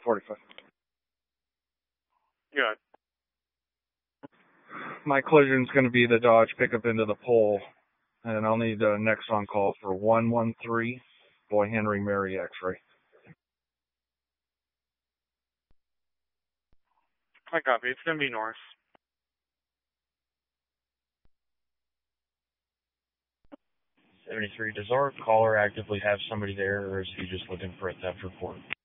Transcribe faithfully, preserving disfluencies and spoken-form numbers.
forty-five. Good. My collision's going to be the Dodge pickup into the pole, and I'll need the next on call for one one three, Boy Henry Mary X-ray. I copy. It's going to be north. seventy-three, does our caller actively have somebody there, or is he just looking for a theft report?